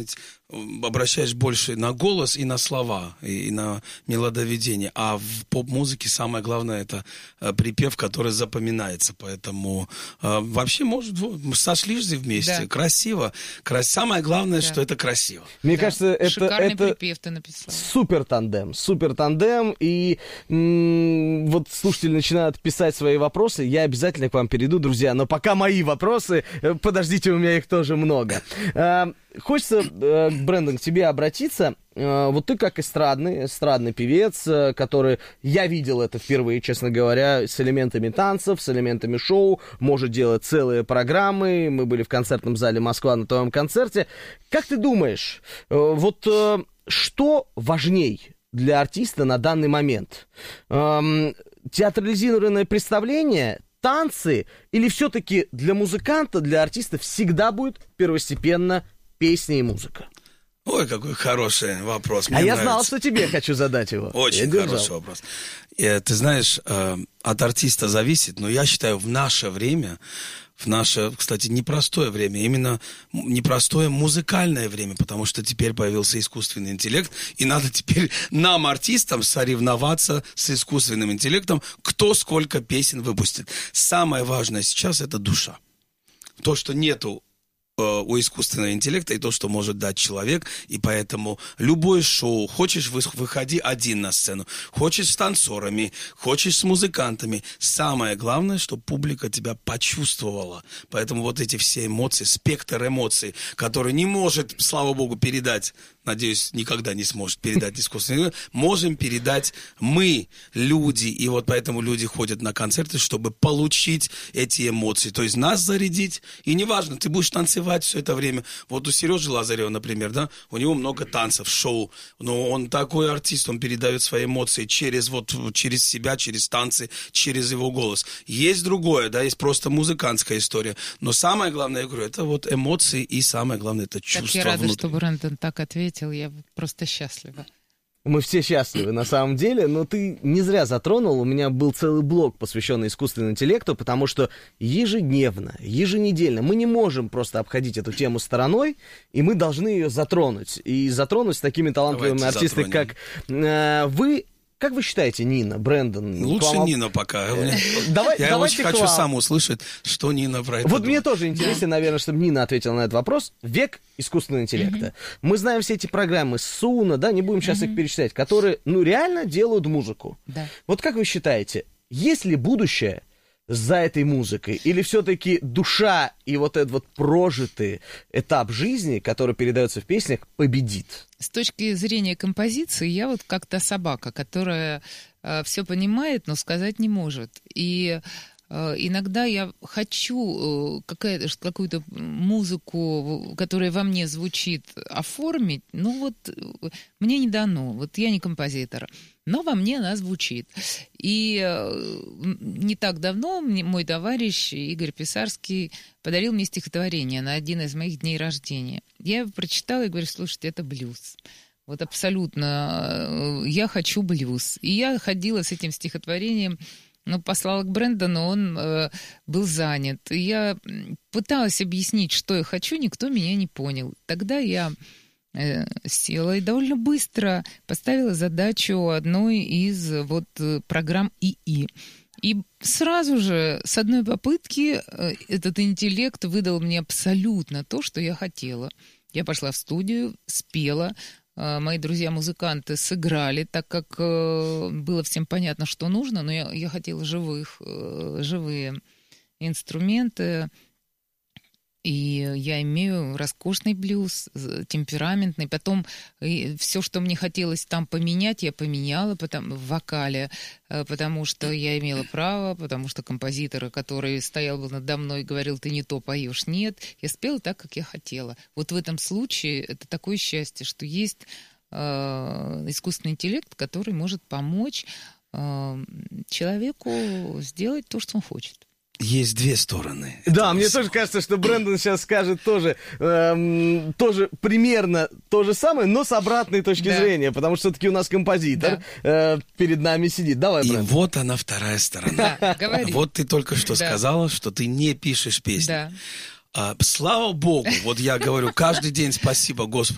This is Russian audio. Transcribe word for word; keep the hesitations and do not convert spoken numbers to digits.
ведь обращаешь больше на голос и на слова, и на мелодоведение. А в поп-музыке самое главное — это припев, который запоминается. Поэтому э, вообще, может, сошлись вместе. Да. Красиво. Крас... Самое главное, да. что это красиво. Мне да. кажется, это, Шикарный это припев ты написал. Супер тандем. Супер тандем. И м- вот слушатели начинают писать свои вопросы. Я обязательно к вам перейду, друзья. Но пока мои вопросы, подождите, у меня их тоже много. Хочется, Брэндон, к тебе обратиться. Вот ты как эстрадный, эстрадный певец, который, я видел это впервые, честно говоря, с элементами танцев, с элементами шоу, может делать целые программы. Мы были в концертном зале «Москва» на твоем концерте. Как ты думаешь, вот что важней для артиста на данный момент? Театрализированное представление, танцы, или все-таки для музыканта, для артиста всегда будет первостепенно песня и музыка? Ой, какой хороший вопрос. Мне а нравится. Я знал, что тебе хочу задать его. Очень хороший вопрос. И, ты знаешь, от артиста зависит, но я считаю, в наше время, в наше, кстати, непростое время, именно непростое музыкальное время, потому что теперь появился искусственный интеллект, и надо теперь нам, артистам, соревноваться с искусственным интеллектом, кто сколько песен выпустит. Самое важное сейчас — это душа. То, что нету у искусственного интеллекта, и то, что может дать человек, и поэтому любое шоу, хочешь, выходи один на сцену, хочешь с танцорами, хочешь с музыкантами, самое главное, чтобы публика тебя почувствовала. Поэтому вот эти все эмоции, спектр эмоций, который не может, слава богу, передать, надеюсь, никогда не сможет передать искусственный интеллект, можем передать мы, люди, и вот поэтому люди ходят на концерты, чтобы получить эти эмоции, то есть нас зарядить, и неважно, ты будешь танцевать все это время. Вот у Сережи Лазарева, например, да, у него много танцев, шоу, но он такой артист, он передает свои эмоции через вот, через себя, через танцы, через его голос. Есть другое, да, есть просто музыкантская история, но самое главное, я говорю, это вот эмоции, и самое главное, это чувство внутри. Так я рада, внутри. Что Брэндон так ответил, я просто счастлива. Мы все счастливы, на самом деле, но ты не зря затронул. У меня был целый блог, посвященный искусственному интеллекту, потому что ежедневно, еженедельно мы не можем просто обходить эту тему стороной, и мы должны ее затронуть. И затронуть с такими талантливыми Давайте артистами, затронем. как э, вы. Как вы считаете, Нина, Брэндон? Лучше вам... Нина пока. Давай, Я очень хочу вам. сам услышать, что Нина про это Вот думает. Мне тоже интересно, наверное, чтобы Нина ответила на этот вопрос. Век искусственного интеллекта. Mm-hmm. Мы знаем все эти программы Суна, да, не будем сейчас mm-hmm. их перечислять, которые, ну, реально делают музыку. Да. Вот как вы считаете, есть ли будущее за этой музыкой? Или все-таки душа и вот этот вот прожитый этап жизни, который передается в песнях, победит? С точки зрения композиции, я вот как та собака, которая э, все понимает, но сказать не может. И э, иногда я хочу э, какая-то, какую-то музыку, которая во мне звучит, оформить, ну вот э, мне не дано, вот я не композитор. Но во мне она звучит. И э, не так давно мне, мой товарищ Игорь Писарский подарил мне стихотворение на один из моих дней рождения. Я его прочитала и говорю, слушайте, это блюз. Вот абсолютно. Я хочу блюз. И я ходила с этим стихотворением, ну, послала к Брэндону, он э, был занят. И я пыталась объяснить, что я хочу, никто меня не понял. Тогда я э, села и довольно быстро поставила задачу одной из вот программ ИИ. И сразу же с одной попытки э, этот интеллект выдал мне абсолютно то, что я хотела. Я пошла в студию, спела. Мои друзья-музыканты сыграли, так как э, было всем понятно, что нужно, но я, я хотела живых, э, живые инструменты. И я имею роскошный блюз, темпераментный. Потом все, что мне хотелось там поменять, я поменяла потом, в вокале, потому что я имела право, потому что композитор, который стоял надо мной, говорил, ты не то поешь. Нет, я спела так, как я хотела. Вот в этом случае это такое счастье, что есть э, искусственный интеллект, который может помочь э, человеку сделать то, что он хочет. Есть две стороны. Да, мне всего. тоже кажется, что Брэндон сейчас скажет тоже, эм, тоже примерно то же самое, но с обратной точки да. зрения, потому что все-таки у нас композитор да. э, перед нами сидит. Давай, И Брэндон. вот она вторая сторона. Да, говори. Вот ты только что да. сказала, что ты не пишешь песни. Да. А, слава Богу, вот я говорю каждый день спасибо Господу.